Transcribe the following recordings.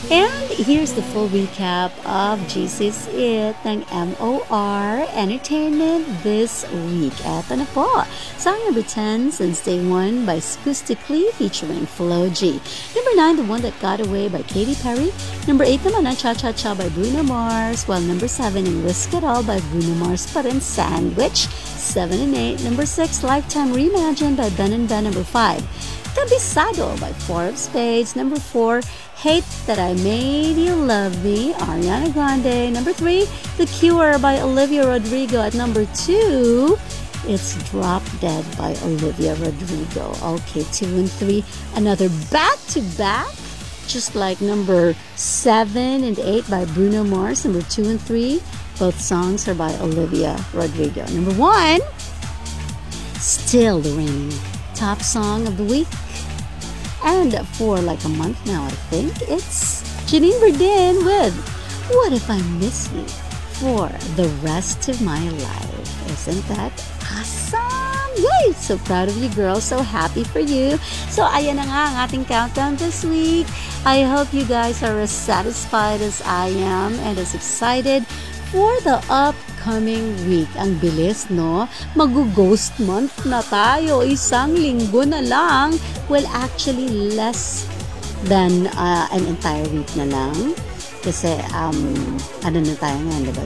And here's the full recap of GC's It ng MOR Entertainment this week. Eto na po. Song number 10, Since Day One by Acoustically featuring Flo G. Number 9, The One That Got Away by Katy Perry. Number 8 naman ang Cha Cha Cha by Bruno Mars. While number 7 ang Risk It All by Bruno Mars pa rin, Sandwich. 7 and 8. Number 6, Lifetime Reimagined by Ben and Ben. Number 5, Cabisado by Four of Spades. Number 4, Hate That I Made You Love Me, Ariana Grande. Number 3, The Cure by Olivia Rodrigo. At number 2, it's Drop Dead by Olivia Rodrigo. Okay, 2 and 3, another back-to-back, just like number 7 and 8 by Bruno Mars. Number 2 and 3, both songs are by Olivia Rodrigo. Number 1, still the reigning top song of the week. And for like a month now, I think, it's Janine Verdin with What If I Miss You for the Rest of My Life. Isn't that awesome? Yay! So proud of you, girl. So happy for you. So ayan na nga ang ating countdown this week. I hope you guys are as satisfied as I am and as excited for the upcoming week. Ang bilis, no? Mag-ghost month na tayo. Isang linggo na lang. Well, actually, less than an entire week na lang. Kasi, ano na tayo ngayon, diba?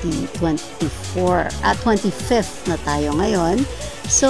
25th na tayo ngayon. So,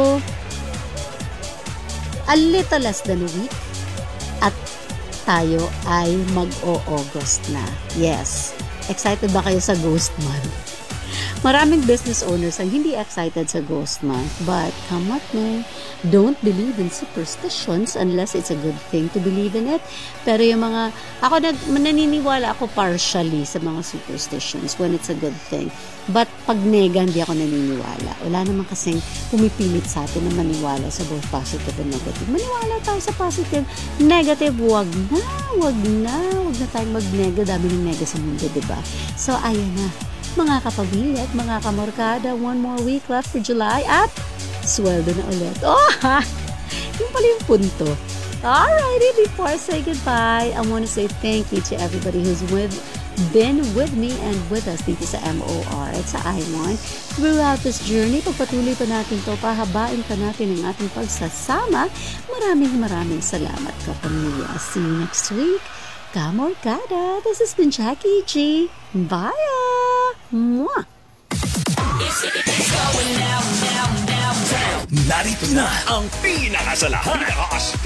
a little less than a week. At tayo ay mag-o-August na. Yes. Excited ba kayo sa Ghost Month? Maraming business owners ang hindi excited sa Ghost Month. But, come what may, don't believe in superstitions unless it's a good thing to believe in it. Pero yung mga, naniniwala ako partially sa mga superstitions when it's a good thing. But, pag nega, hindi ako naniniwala. Wala naman kasing pumipilit sa atin na maniwala sa both positive and negative. Maniwala tayo sa positive. Negative, wag na tayong mag-nega. Dami ng nega sa mundo, diba? So, ayan na. Mga kapamilya at mga kamorkada, one more week left for July at sweldo na ulit. Oh, ha! Yung pala yung punto. Alrighty, before I say goodbye, I want to say thank you to everybody who's been with me and with us dito sa MOR at sa I1. Throughout this journey, pagpatuloy pa natin to, pahabain pa natin ang ating pagsasama. Maraming salamat, kapamilya. See you next week. Kamorkada, this has been Jackie G. Bye! Mwah! Narito na ang pinakasalahan.